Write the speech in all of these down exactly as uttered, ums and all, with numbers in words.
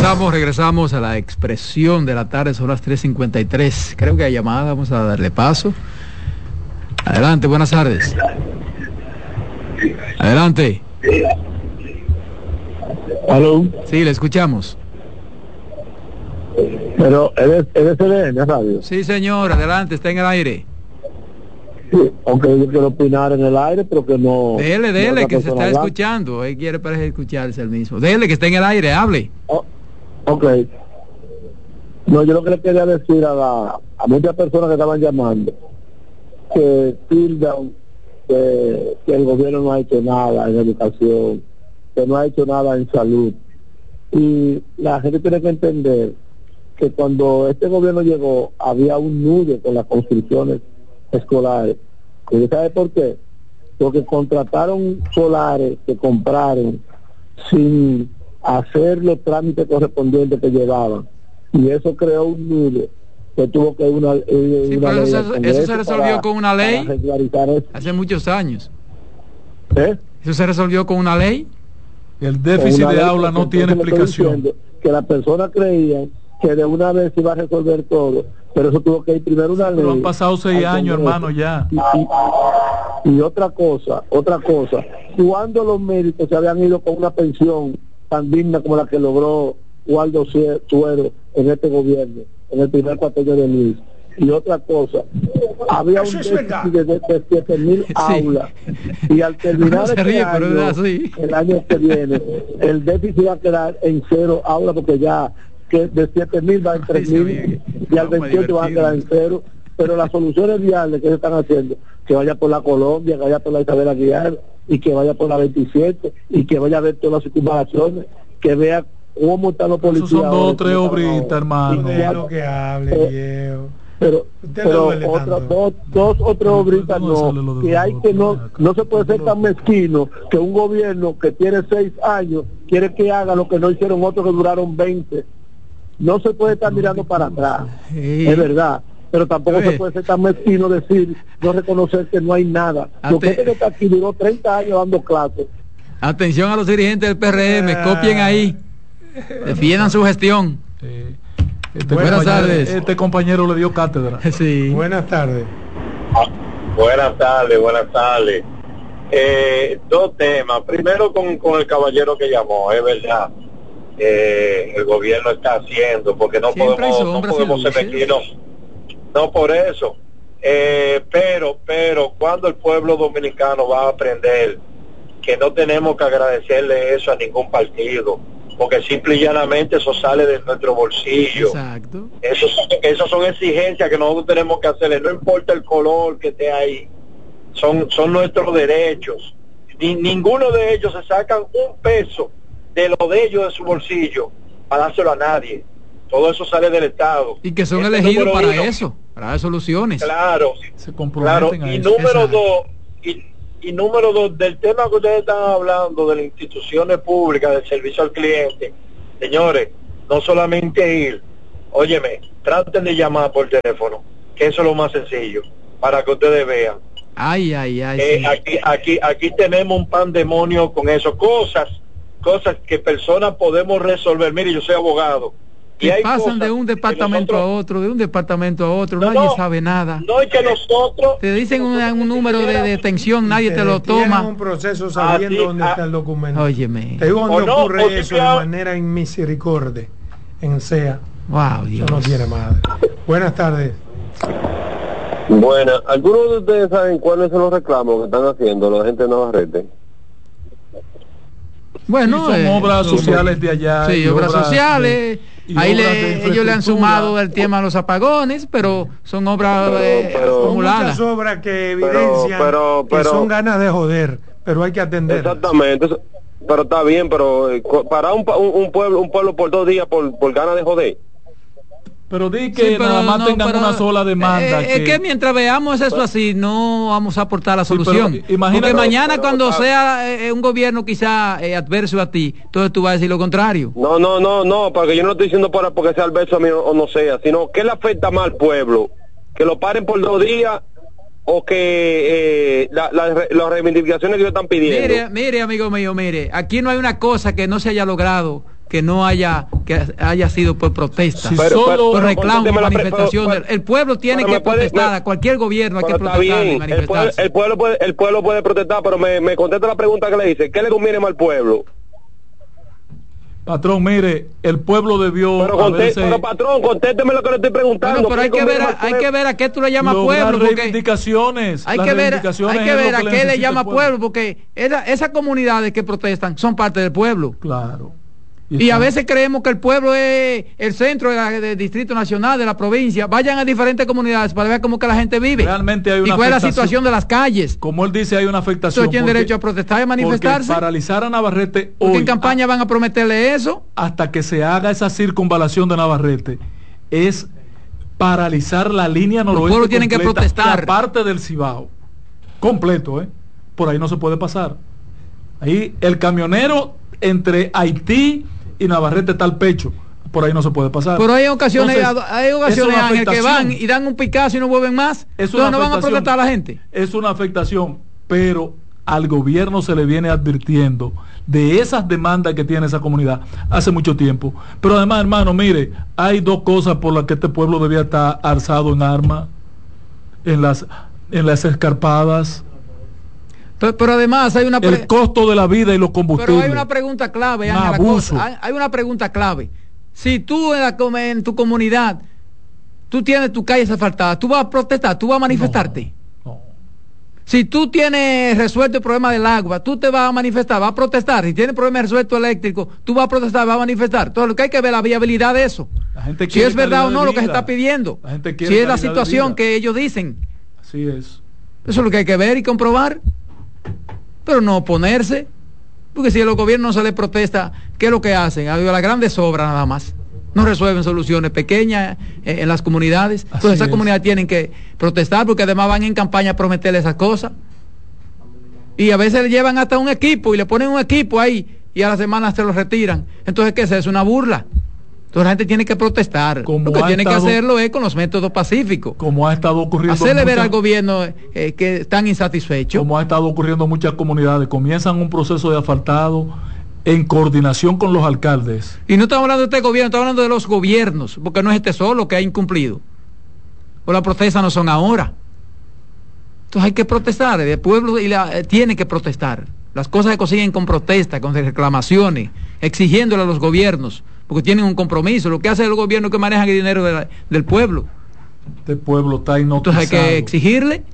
Regresamos, regresamos a la expresión de la tarde, son las tres cincuenta y tres. Creo que hay llamada, vamos a darle paso. Adelante, buenas tardes. Adelante. ¿Aló? Sí, le escuchamos. Pero, ¿eres, eres C D N Radio? Sí, señor, adelante, está en el aire. Sí, aunque yo quiero opinar en el aire, pero que no... Dele, dele, no que se está hablar. escuchando. Él quiere parece escucharse el mismo. Dele, que está en el aire, hable. Oh, ok. No, yo lo que le quería decir a, la, a muchas personas que estaban llamando, que tildan que, que el gobierno no ha hecho nada en educación, que no ha hecho nada en salud. Y la gente tiene que entender que cuando este gobierno llegó había un nudo con las construcciones escolares. ¿Y sabe por qué? Porque contrataron solares que compraron sin hacer los trámites correspondientes que llevaban, y eso creó un nudo que tuvo que una, sí, una pero ley eso, eso se resolvió para, con una ley hace muchos años. ¿Eh? Eso se resolvió con una ley. El déficit de aula no tiene explicación. Que las personas creían que de una vez se iba a resolver todo, pero eso tuvo que ir primero una ley. Pero han pasado seis años, hermano, ya. Y, y, y otra cosa, otra cosa, cuando los médicos se habían ido con una pensión tan digna como la que logró Waldo Suero en este gobierno, en el primer cuatrenio de Luis. Y otra cosa, había un déficit de, de siete mil aulas, y al terminar este ríe, año, el año que viene, el déficit va a quedar en cero aulas, porque ya que de siete mil va en tres mil, y al veintiocho va a quedar en cero. Pero las soluciones viales que se están haciendo, que vaya por la Colombia, que vaya por la Isabel Aguilar, y que vaya por la veintisiete, y que vaya a ver todas las circunvalaciones, que vea cómo están los policías. Esos son dos o tres obritas, hermano. De lo que hable, viejo. Pero, pero otra, dos, dos o tres obritas no, que hay que no, no se puede ser tan mezquino que un gobierno que tiene seis años quiere que haga lo que no hicieron otros que duraron veinte. No se puede estar mirando para atrás, es verdad, pero tampoco se puede ser tan mezquino decir, no reconocer que no hay nada. Lo que este que está aquí duró treinta años dando clases. Atención a los dirigentes del P R M, copien ahí, defiendan su gestión. Sí. Este Buenas tardes. Este compañero le dio cátedra. Sí. Buenas tardes. Buenas tardes, buenas tardes. Eh, dos temas. Primero con, con el caballero que llamó, es verdad. Eh, el gobierno está haciendo, porque no Siempre podemos, no podemos ser mezquinos. No por eso. Eh, pero, pero, cuando el pueblo dominicano va a aprender que no tenemos que agradecerle eso a ningún partido, porque simple y llanamente eso sale de nuestro bolsillo. Exacto. Eso, eso son exigencias que nosotros tenemos que hacerle, no importa el color que esté ahí, son, son nuestros derechos. Ni, ninguno de ellos se sacan un peso de lo de ellos de su bolsillo para dárselo a nadie. Todo eso sale del Estado. Y que son Ese elegidos para uno, eso, para dar soluciones. Claro, se comprometen claro. a Y eso. número Exacto. dos, y, y número dos, del tema que ustedes están hablando de las instituciones públicas, del servicio al cliente, señores, no solamente ir, óyeme, traten de llamar por teléfono, que eso es lo más sencillo, para que ustedes vean. Ay, ay, ay. Eh, Sí. aquí, aquí, aquí tenemos un pandemonio con eso, cosas, cosas que personas podemos resolver. Mire, yo soy abogado. Que pasan de un departamento nosotros, a otro, de un departamento a otro, no, nadie no, sabe nada. No es que nosotros... Te dicen una, un número de detención, nadie te lo Tienen toma. un proceso sabiendo Así, dónde a, está el documento. Óyeme. Te digo dónde o no, ocurre o eso si de ha- manera inmisericordia en S E A. Wow, Dios. Eso no tiene madre. Buenas tardes. Bueno, ¿algunos de ustedes saben cuáles son los reclamos que están haciendo la gente de Navarrete? Bueno, Y son eh, obras son- sociales de allá. Sí, y obras sociales. de- y Ahí obras le, de ellos le han infraestructura. sumado el tema a los apagones, pero son obras Pero- eh, pero- Son acumuladas. muchas obras que evidencian pero- que pero- son ganas de joder, pero hay que atender. Exactamente, eso- pero está bien, pero eh, co- para un, pa- un, un pueblo un pueblo por dos días por, por ganas de joder. Pero di que Sí, pero nada más no, tengan pero, una sola demanda. eh, Es que mientras veamos eso así, no vamos a aportar la Sí, pero solución. imagínate- Porque mañana pero- cuando pero- sea eh, un gobierno quizá eh, adverso a ti, entonces tú vas a decir lo contrario. No, no, no, no, porque yo no estoy diciendo para porque sea el beso a mí o, o no sea, sino que le afecta más al pueblo, que lo paren por dos días o que eh, la- la re- las reivindicaciones que ellos están pidiendo. Mire, mire, amigo mío, mire, aquí no hay una cosa que no se haya logrado que no haya que haya sido por protesta, si pero, solo por pero, reclamo, pero, manifestación. pero, pero, el pueblo tiene que puede, protestar, me, a cualquier gobierno hay que protestar bien, y manifestarse. El pueblo, el pueblo puede, el pueblo puede protestar, pero me, me contesta la pregunta que le hice, ¿qué le conviene más al pueblo? Patrón, mire, el pueblo debió Pero, conté, haberse... pero patrón, contésteme lo que le estoy preguntando. Bueno, pero hay que ver a, hay que ver a qué tú le llamas lograr pueblo, porque reivindicaciones. hay Las que ver, reivindicaciones hay que es ver lo a que qué le necesita llama el pueblo, porque esa, esas comunidades que protestan son parte del pueblo. Claro. Y a veces creemos que el pueblo es el centro de la, del Distrito Nacional, de la provincia. Vayan a diferentes comunidades para ver cómo que la gente vive. Realmente hay una y cuál es la afectación. situación de las calles. Como él dice, hay una afectación. Entonces tienen porque- derecho a protestar y a manifestarse. Porque paralizar a Navarrete Porque hoy, en campaña van a prometerle eso. hasta que se haga esa circunvalación de Navarrete, es paralizar la línea noroeste. pueblos tienen que completa, protestar. y aparte del Cibao. Completo, ¿eh? Por ahí no se puede pasar. Ahí el camionero entre Haití y Navarrete está al pecho. Por ahí no se puede pasar. Pero hay ocasiones, Entonces, hay ocasiones es una Ángel, que van afectación. y dan un Picasso y no vuelven más. Es Entonces una no van a afectación. protestar a la gente. Es una afectación, pero al gobierno se le viene advirtiendo de esas demandas que tiene esa comunidad hace mucho tiempo. Pero además, hermano, mire, hay dos cosas por las que este pueblo debía estar alzado en armas, en las, en las escarpadas. Pero, pero además hay una pre- El costo de la vida y los combustibles. pero hay una pregunta clave, Un Ángel, la abuso. cosa. Hay, hay una pregunta clave. Si tú en, la, com- en tu comunidad tú tienes tu calle asfaltada, tú vas a protestar, tú vas a manifestarte. No, no. Si tú tienes resuelto el problema del agua, tú te vas a manifestar, vas a protestar. Si tienes problema resuelto eléctrico, tú vas a protestar, vas a manifestar. Entonces lo que hay que ver es la viabilidad de eso. La gente Si quiere es verdad o calidad no de lo que se vida. está pidiendo. La gente quiere Si es la calidad de situación vida. que ellos dicen. Así es. Eso es lo que hay que ver y comprobar. Pero no oponerse. Porque si a los gobiernos no se les protesta, ¿qué es lo que hacen? A las grandes obras nada más. No resuelven soluciones pequeñas eh, en las comunidades. Así Entonces esas es. comunidades tienen que protestar porque además van en campaña a prometerle esas cosas. Y a veces le llevan hasta un equipo y le ponen un equipo ahí y a la semana se lo retiran. Entonces, ¿qué es eso? Es una burla. Entonces la gente tiene que protestar. Como Lo que ha tiene estado- que hacerlo es con los métodos pacíficos. Como ha estado ocurriendo Hacerle en ver muchas- al gobierno eh, que están insatisfechos. como ha estado ocurriendo en muchas comunidades, comienzan un proceso de asfaltado en coordinación con los alcaldes. Y no estamos hablando de este gobierno, estamos hablando de los gobiernos, porque no es este solo que ha incumplido. O las protestas no son ahora. Entonces hay que protestar, el pueblo y la, eh, tiene que protestar. Las cosas se consiguen con protestas, con reclamaciones, exigiéndole a los gobiernos, porque tienen un compromiso. Lo que hace el gobierno es que manejan el dinero de la- del pueblo. Este pueblo está Entonces hipnotizado. hay que exigirle,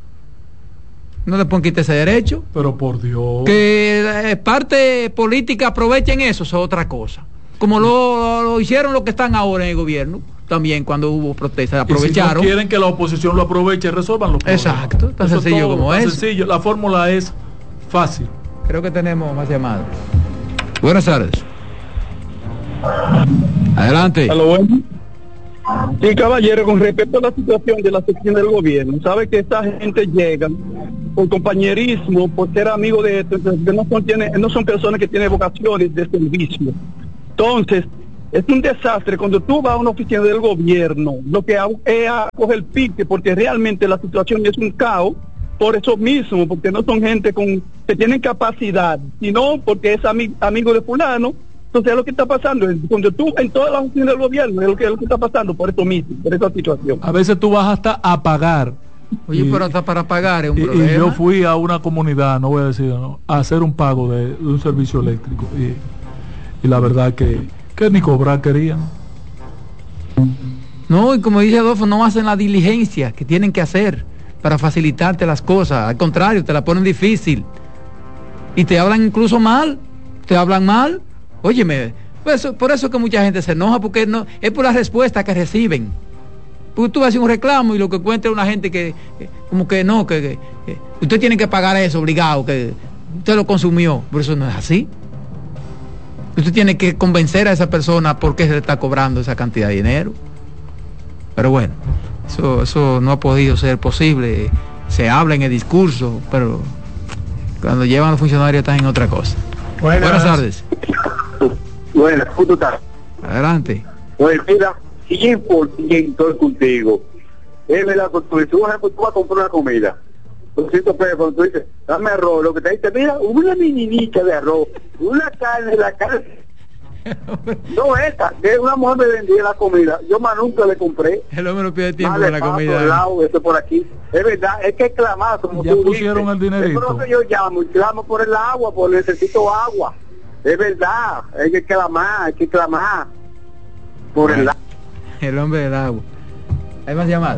no le pueden quitar ese derecho. Pero por Dios. Que eh, parte política aprovechen eso, eso es otra cosa. Como lo, lo hicieron los que están ahora en el gobierno, también cuando hubo protestas, Y si aprovecharon. no quieren que la oposición lo aproveche, resuelvan los problemas. Exacto, tan Eso es sencillo todo, como tan eso. sencillo. La fórmula es fácil. Creo que tenemos más llamadas. Buenas tardes. Adelante. Hello, bueno. Sí, caballero, con respecto a la situación de la sección del gobierno, sabe que esta gente llega por compañerismo, por ser amigo de esto, entonces no son, tiene, no son personas que tienen vocaciones de servicio. Entonces, es un desastre cuando tú vas a una oficina del gobierno, lo que ha- es a coger pique, porque realmente la situación es un caos, por eso mismo, porque no son gente con que tienen capacidad, sino porque es ami- amigo de fulano. Entonces es lo que está pasando, cuando tú en todas las oficinas del gobierno es lo que, es lo que está pasando por eso mismo, por esa situación. A veces tú vas hasta a pagar. Oye, Y- pero hasta para pagar es un Y, y problema. yo fui a una comunidad, no voy a decir, ¿no?, a hacer un pago de, de un servicio eléctrico. Y, y la verdad que, que ni cobrar querían. No, y como dice Adolfo, no hacen la diligencia que tienen que hacer para facilitarte las cosas. Al contrario, te la ponen difícil. Y te hablan incluso mal. Te hablan mal. Óyeme, pues eso- por eso es que mucha gente se enoja, porque no es por la respuesta que reciben. Porque tú haces un reclamo y lo que cuenta es una gente que, que como que no, que, que- que usted tiene que pagar eso obligado, que usted lo consumió. Por eso no es así. Usted tiene que convencer a esa persona por qué se le está cobrando esa cantidad de dinero. Pero bueno, eso, eso no ha podido ser posible. Se habla en el discurso, pero cuando llevan a los funcionarios están en otra cosa. Buenas. Buenas tardes. Bueno, ¿cómo tú estás? Adelante. Pues mira, cien por ciento estoy contigo. Es verdad, cuando tú, tú, vas a- tú vas a comprar una comida, doscientos pesos, cuando tú dices, dame arroz, lo que te dice, mira, una mininita de arroz, una carne, la carne, No, esta, que una mujer me vendía la comida, yo más nunca le compré. El hombre no pierde tiempo Vale, con la comida. Por lado, eso por aquí. Es verdad, es que clamar, como ya tú pusieron dices, el dinerito. Es por lo que yo llamo, y clamo por el agua, porque necesito agua. Es verdad, hay que clamar, hay que clamar por el agua. El hombre del agua. ¿Hay más llamadas?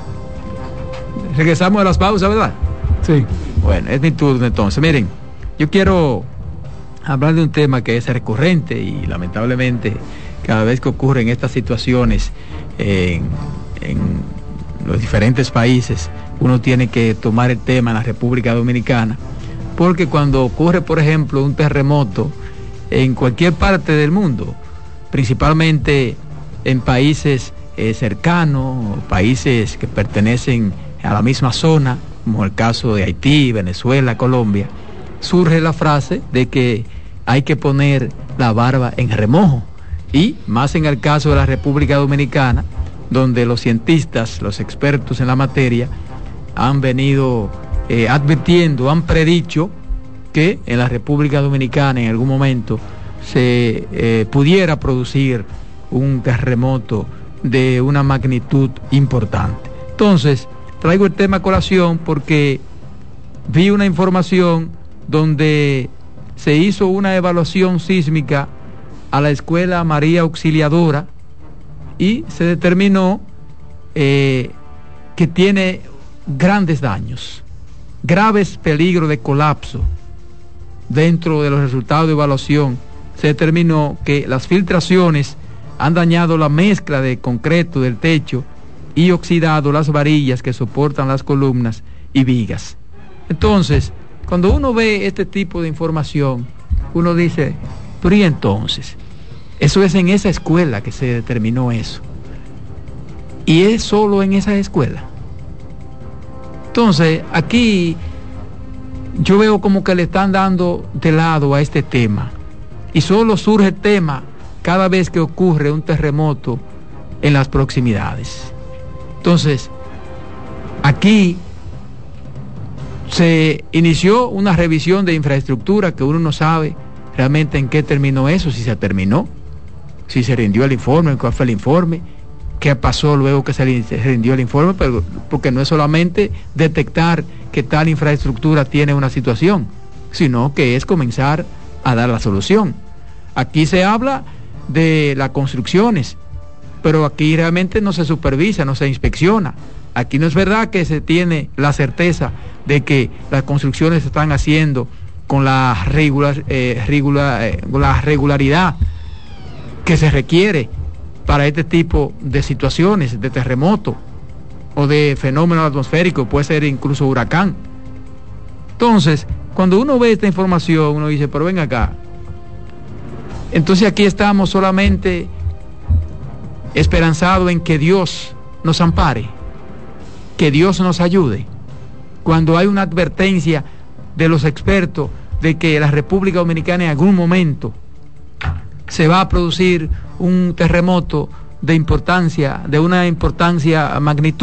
Regresamos a las pausas, ¿verdad? Sí. Bueno, es mi turno entonces. Miren, yo quiero hablar de un tema que es recurrente y lamentablemente cada vez que ocurren estas situaciones en, en los diferentes países, uno tiene que tomar el tema en la República Dominicana, porque cuando ocurre, por ejemplo, un terremoto en cualquier parte del mundo, principalmente en países eh, cercanos, países que pertenecen a la misma zona, como el caso de Haití, Venezuela, Colombia, surge la frase de que hay que poner la barba en remojo. Y más en el caso de la República Dominicana, donde los cientistas, los expertos en la materia, han venido eh, advirtiendo, han predicho que en la República Dominicana en algún momento se eh, pudiera producir un terremoto de una magnitud importante. Entonces, traigo el tema a colación porque vi una información donde se hizo una evaluación sísmica a la escuela María Auxiliadora y se determinó eh, que tiene grandes daños, graves peligros de colapso. Dentro de los resultados de evaluación se determinó que las filtraciones han dañado la mezcla de concreto del techo y oxidado las varillas que soportan las columnas y vigas. Entonces, cuando uno ve este tipo de información, uno dice, pero ¿y entonces? Eso es en esa escuela que se determinó eso. Y es solo en esa escuela. Entonces, aquí yo veo como que le están dando de lado a este tema. Y solo surge el tema cada vez que ocurre un terremoto en las proximidades. Entonces, aquí se inició una revisión de infraestructura que uno no sabe realmente en qué terminó eso, si se terminó, si se rindió el informe, cuál fue el informe, qué pasó luego que se rindió el informe, pero porque no es solamente detectar que tal infraestructura tiene una situación, sino que es comenzar a dar la solución. Aquí se habla de las construcciones, pero aquí realmente no se supervisa, no se inspecciona. Aquí no es verdad que se tiene la certeza de que las construcciones se están haciendo con la, regular, eh, regular, eh, con la regularidad que se requiere para este tipo de situaciones, de terremoto o de fenómenos atmosféricos, puede ser incluso huracán. Entonces, cuando uno ve esta información, uno dice, pero ven acá, entonces aquí estamos solamente esperanzados en que Dios nos ampare, que Dios nos ayude, cuando hay una advertencia de los expertos de que la República Dominicana en algún momento se va a producir un terremoto de importancia, de una importancia magnitud.